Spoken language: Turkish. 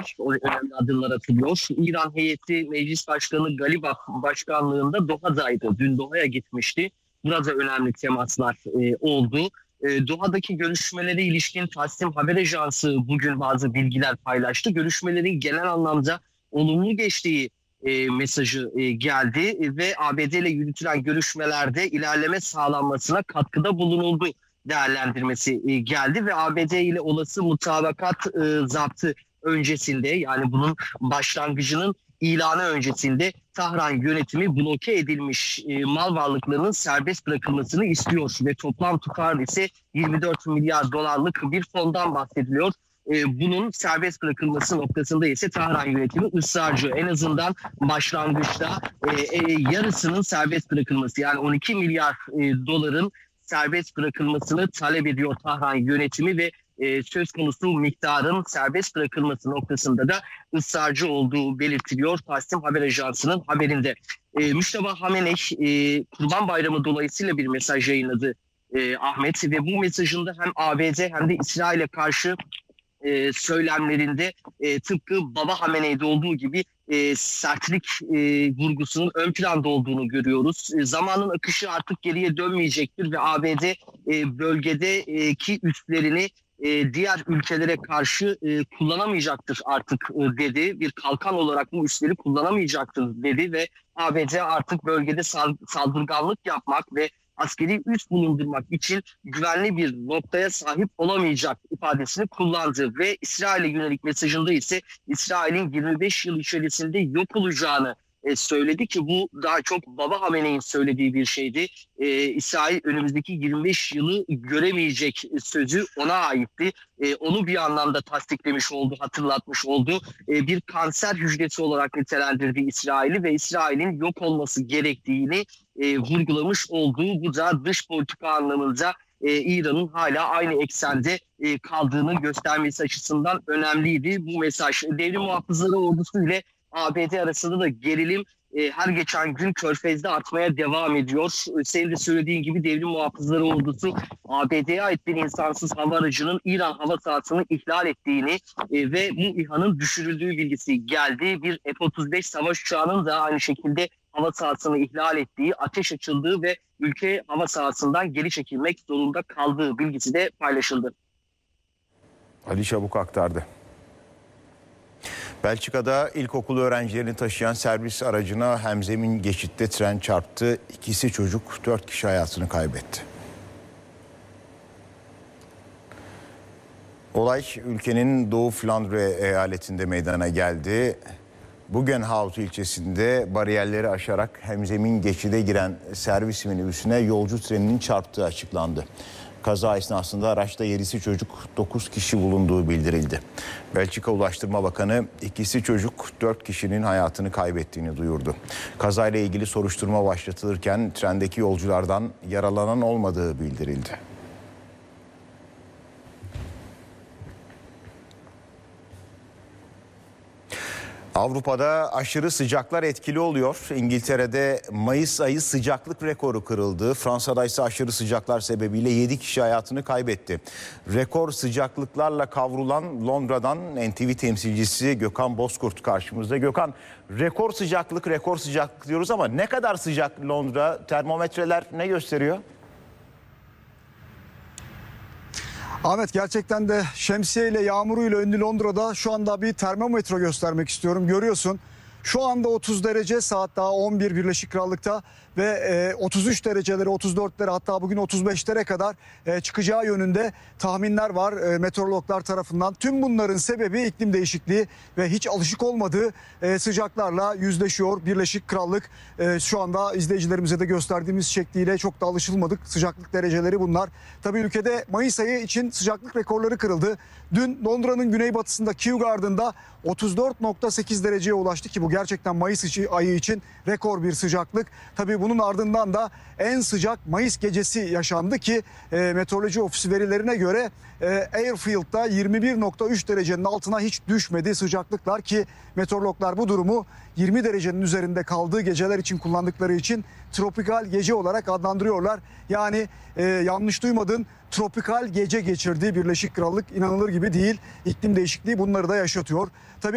var. O önemli adımlar atılıyor. İran heyeti Meclis Başkanı Galibaf başkanlığında Doha'daydı. Dün Doha'ya gitmişti. Burada önemli temaslar oldu. Doha'daki görüşmelere ilişkin Tasnim Haber Ajansı bugün bazı bilgiler paylaştı. Görüşmelerin genel anlamda olumlu geçtiği mesajı geldi ve ABD ile yürütülen görüşmelerde ilerleme sağlanmasına katkıda bulunuldu değerlendirmesi geldi ve ABD ile olası mutabakat zaptı öncesinde, yani bunun başlangıcının ilanı öncesinde Tahran yönetimi bloke edilmiş mal varlıklarının serbest bırakılmasını istiyor ve toplam tutar ise 24 milyar dolarlık bir fondan bahsediliyor. Bunun serbest bırakılması noktasında ise Tahran yönetimi ısrarcı. En azından başlangıçta yarısının serbest bırakılması, yani 12 milyar doların serbest bırakılmasını talep ediyor Tahran yönetimi ve söz konusu miktarın serbest bırakılması noktasında da ısrarcı olduğu belirtiliyor Tasnim Haber Ajansı'nın haberinde. Müşteba Hamenei Kurban Bayramı dolayısıyla bir mesaj yayınladı Ahmet ve bu mesajında hem ABD hem de İsrail'e karşı söylemlerinde tıpkı Baba Hamenei'de olduğu gibi sertlik vurgusunun ön planda olduğunu görüyoruz. Zamanın akışı artık geriye dönmeyecektir ve ABD bölgedeki üslerini diğer ülkelere karşı kullanamayacaktır artık dedi. Bir kalkan olarak bu üsleri kullanamayacaktır dedi ve ABD artık bölgede saldırganlık yapmak ve askeri üs bulundurmak için güvenli bir noktaya sahip olamayacak ifadesini kullandı ve İsrail'e yönelik mesajında ise İsrail'in 25 yıl içerisinde yok olacağını söyledi ki bu daha çok Baba Hamenei'nin söylediği bir şeydi. İsrail önümüzdeki 25 yılı göremeyecek sözü ona aitti. Onu bir anlamda tasdiklemiş oldu, hatırlatmış oldu. Bir kanser hücresi olarak nitelendirdi İsrail'i ve İsrail'in yok olması gerektiğini vurgulamış olduğu, bu da dış politika anlamında İran'ın hala aynı eksende kaldığını göstermesi açısından önemliydi bu mesaj. Devrim Muhafızları Ordusu ile ABD arasında da gerilim her geçen gün Körfez'de artmaya devam ediyor. Senin de söylediğin gibi Devrim Muhafızları Ordusu ABD'ye ait bir insansız hava aracının İran hava sahasını ihlal ettiğini ve bu İHA'nın düşürüldüğü bilgisi geldi. Bir F-35 savaş uçağının da aynı şekilde hava sahasını ihlal ettiği, ateş açıldığı ve ülke hava sahasından geri çekilmek zorunda kaldığı bilgisi de paylaşıldı. Ali Çabuk aktardı. Belçika'da ilkokul öğrencilerini taşıyan servis aracına hemzemin geçitte tren çarptı. İkisi çocuk, 4 kişi hayatını kaybetti. Olay ülkenin Doğu Flandre eyaletinde meydana geldi. Buggenhout ilçesinde bariyerleri aşarak hemzemin geçide giren servis minibüsüne yolcu treninin çarptığı açıklandı. Kaza esnasında araçta 7'si çocuk, 9 kişi bulunduğu bildirildi. Belçika Ulaştırma Bakanı ikisi çocuk, 4 kişinin hayatını kaybettiğini duyurdu. Kazayla ilgili soruşturma başlatılırken trendeki yolculardan yaralanan olmadığı bildirildi. Avrupa'da aşırı sıcaklar etkili oluyor. İngiltere'de Mayıs ayı sıcaklık rekoru kırıldı. Fransa'da ise aşırı sıcaklar sebebiyle 7 kişi hayatını kaybetti. Rekor sıcaklıklarla kavrulan Londra'dan NTV temsilcisi Gökhan Bozkurt karşımızda. Gökhan, rekor sıcaklık diyoruz ama ne kadar sıcak Londra? Termometreler ne gösteriyor? Ahmet, gerçekten de şemsiyeyle yağmuruyla ünlü Londra'da şu anda bir termometre göstermek istiyorum. Görüyorsun, şu anda 30 derece, saat daha 11 Birleşik Krallık'ta ve 33 dereceleri, 34'lere, hatta bugün 35'lere kadar çıkacağı yönünde tahminler var meteorologlar tarafından. Tüm bunların sebebi iklim değişikliği ve hiç alışık olmadığı sıcaklarla yüzleşiyor Birleşik Krallık. Şu anda izleyicilerimize de gösterdiğimiz şekliyle çok da alışılmadık sıcaklık dereceleri bunlar. Tabii ülkede Mayıs ayı için sıcaklık rekorları kırıldı. Dün Londra'nın güneybatısında Kew Garden'da 34,8 dereceye ulaştı ki bu gerçekten Mayıs ayı için rekor bir sıcaklık. Tabii bunun ardından da en sıcak Mayıs gecesi yaşandı ki meteoroloji ofisi verilerine göre Airfield'da 21,3 derecenin altına hiç düşmedi sıcaklıklar ki meteorologlar bu durumu 20 derecenin üzerinde kaldığı geceler için kullandıkları için tropikal gece olarak adlandırıyorlar. Yani yanlış duymadın, tropikal gece geçirdi Birleşik Krallık, inanılır gibi değil. İklim değişikliği bunları da yaşatıyor. Tabii